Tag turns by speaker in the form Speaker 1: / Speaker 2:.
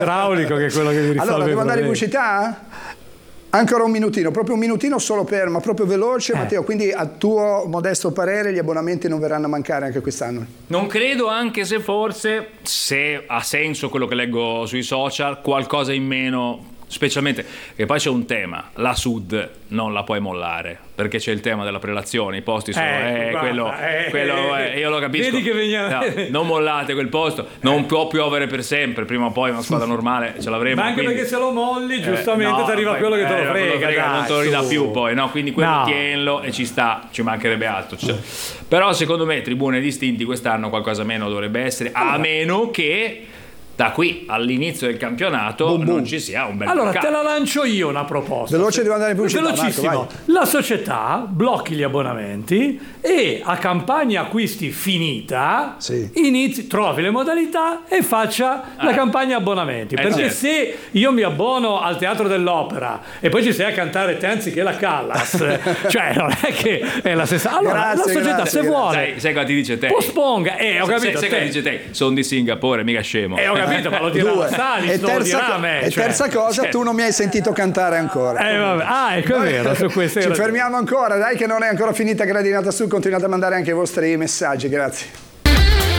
Speaker 1: idraulico che è quello che mi risolve.
Speaker 2: Allora, devo andare in
Speaker 1: i problemi.
Speaker 2: pubblicità? Ancora un minutino, proprio un minutino solo ma proprio veloce, Matteo, quindi a tuo modesto parere gli abbonamenti non verranno a mancare anche quest'anno?
Speaker 3: Non credo, anche se forse, se ha senso quello che leggo sui social, qualcosa in meno, specialmente, che poi c'è un tema, la Sud non la puoi mollare, perché c'è il tema della prelazione, i posti sono, io lo capisco.
Speaker 1: Vedi che veniamo...
Speaker 3: non mollate quel posto, non può piovere per sempre, prima o poi una squadra normale ce l'avremo.
Speaker 1: Ma anche
Speaker 3: quindi,
Speaker 1: perché se lo molli, giustamente ti arriva quello che te lo frega,
Speaker 3: non te lo ridà
Speaker 1: su.
Speaker 3: più poi, no? Quindi quello tienlo e ci sta, ci mancherebbe altro. Però secondo me tribune distinti quest'anno qualcosa meno dovrebbe essere, a meno che da qui all'inizio del campionato non ci sia un bel
Speaker 1: Allora
Speaker 3: mercato.
Speaker 1: te la lancio io una proposta.
Speaker 2: Veloce, devo andare in pubblicità.
Speaker 1: Velocissimo.
Speaker 2: Marco,
Speaker 1: la società blocchi gli abbonamenti e a campagna acquisti finita trovi le modalità e faccia la campagna abbonamenti. Perché se io mi abbono al Teatro dell'Opera e poi ci sei a cantare te anziché la Callas, cioè non è che è la stessa. Allora la società se vuole
Speaker 3: sai cosa ti dice te?
Speaker 1: posponga. Ho capito.
Speaker 3: Sai cosa ti dice te? Sono di Singapore, mica scemo.
Speaker 1: Ho capito, ma lo dirà la Salis, non lo dirà a me.
Speaker 2: Terza cosa, tu non mi hai sentito cantare ancora.
Speaker 1: Vabbè. Ecco, è vero, su questo
Speaker 2: ci fermiamo ancora, dai che non è ancora finita Gradinata Sud, continuate a mandare anche i vostri messaggi, grazie.